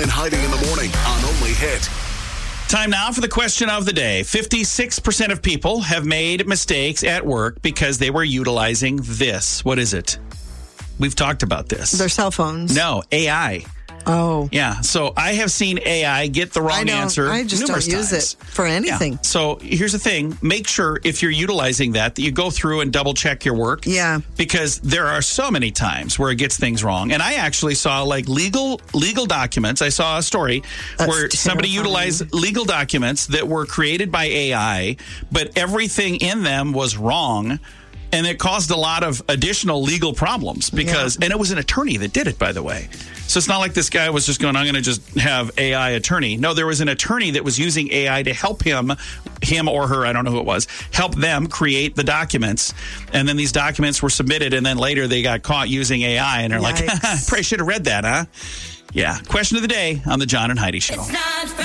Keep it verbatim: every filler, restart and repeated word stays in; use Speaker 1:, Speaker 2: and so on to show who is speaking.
Speaker 1: and Heidi in the morning on Only Hit.
Speaker 2: Time now for the question of the day. fifty-six percent of people have made mistakes at work because they were utilizing this. What is it? We've talked about this.
Speaker 3: Their cell phones.
Speaker 2: No, A I.
Speaker 3: Oh.
Speaker 2: Yeah, so I have seen A I get the wrong
Speaker 3: I don't,
Speaker 2: answer
Speaker 3: I just
Speaker 2: numerous
Speaker 3: don't use
Speaker 2: times.
Speaker 3: it for anything.
Speaker 2: Yeah. So here's the thing. Make sure if you're utilizing that, that you go through and double check your work.
Speaker 3: Yeah.
Speaker 2: Because there are so many times where it gets things wrong. And I actually saw like legal legal documents. I saw a story
Speaker 3: That's
Speaker 2: where somebody
Speaker 3: terrifying.
Speaker 2: utilized legal documents that were created by A I, but everything in them was wrong. And it caused a lot of additional legal problems because, yeah. and it was an attorney that did it, by the way. So it's not like this guy was just going, I'm going to just have A I attorney. No, there was an attorney that was using A I to help him, him or her, I don't know who it was, help them create the documents. And then these documents were submitted, and then later they got caught using A I, and they're Yikes. like, probably should have read that, huh? Yeah. Question of the day on the John and Heidi Show.